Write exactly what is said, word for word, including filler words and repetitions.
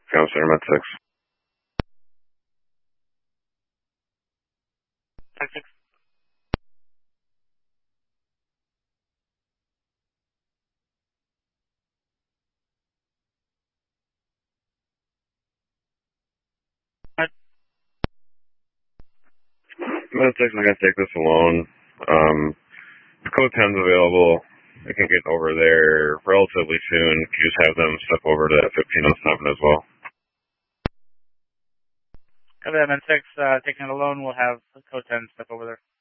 Counselor Med six. Med six. Med six, I'm going to take this alone. Um, the code ten's available. I can get over there relatively soon. Can you just have them step over to that fifteen oh seven as well? Copy that, Med six. Uh, taking it alone, we'll have code ten step over there.